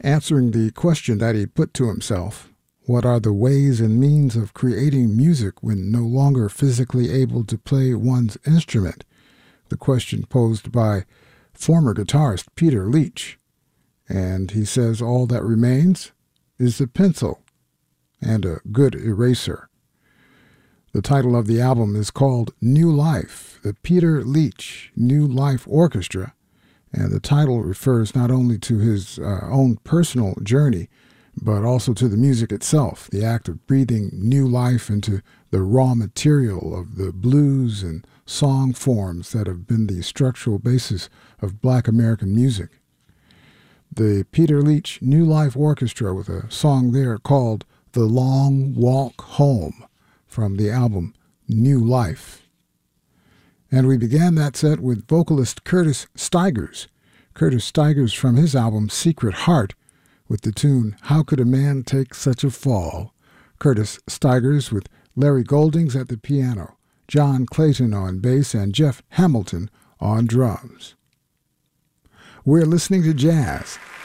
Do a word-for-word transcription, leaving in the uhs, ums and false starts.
answering the question that he put to himself. What are the ways and means of creating music when no longer physically able to play one's instrument? The question posed by former guitarist Peter Leach. And he says all that remains is a pencil and a good eraser. The title of the album is called New Life, the Peter Leach New Life Orchestra, and the title refers not only to his uh, own personal journey, but also to the music itself, the act of breathing new life into the raw material of the blues and song forms that have been the structural basis of Black American music. The Peter Leach New Life Orchestra with a song there called The Long Walk Home from the album New Life. And we began that set with vocalist Curtis Stigers. Curtis Stigers from his album Secret Heart with the tune How Could a Man Take Such a Fall? Curtis Stigers with Larry Goldings at the piano, John Clayton on bass, and Jeff Hamilton on drums. We're listening to jazz